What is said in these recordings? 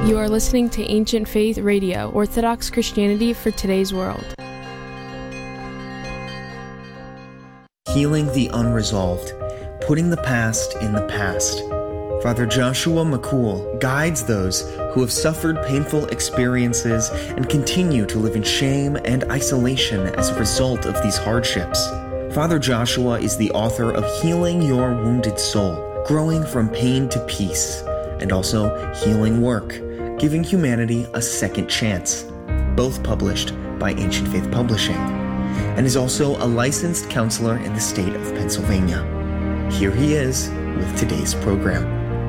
You are listening to Ancient Faith Radio, Orthodox Christianity for today's world. Healing the unresolved, putting the past in the past. Father Joshua McCool guides those who have suffered painful experiences and continue to live in shame and isolation as a result of these hardships. Father Joshua is the author of Healing Your Wounded Soul, Growing from Pain to Peace, and also Healing Work, Giving Humanity a Second Chance, both published by Ancient Faith Publishing, and is also a licensed counselor in the state of Pennsylvania. Here he is with today's program.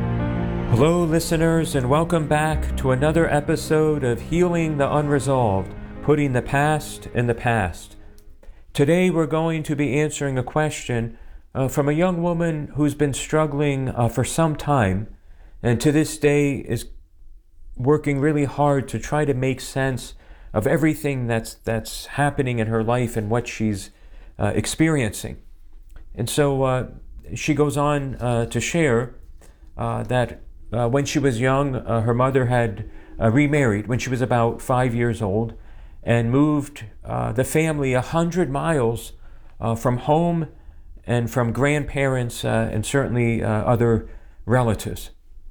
Hello, listeners, and welcome back to another episode of Healing the Unresolved, Putting the Past in the Past. Today we're going to be answering a question from a young woman who's been struggling for some time, and to this day is working really hard to try to make sense of everything that's happening in her life and what she's experiencing. And so she goes on to share that when she was young, her mother had remarried when she was about 5 years old and moved the family 100 miles from home and from grandparents and certainly other relatives.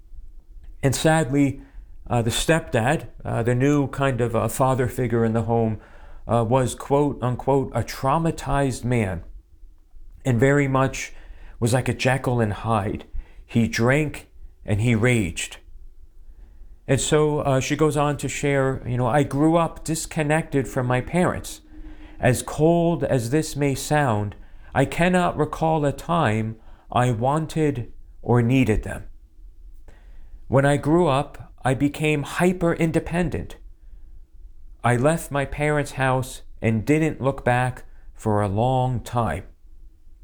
And sadly, the stepdad, the new kind of father figure in the home, was quote unquote a traumatized man and very much was like a Jekyll and Hyde. He drank and he raged. And so she goes on to share, I grew up disconnected from my parents. As cold as this may sound, I cannot recall a time I wanted or needed them. When I grew up, I became hyper-independent. I left my parents' house and didn't look back for a long time.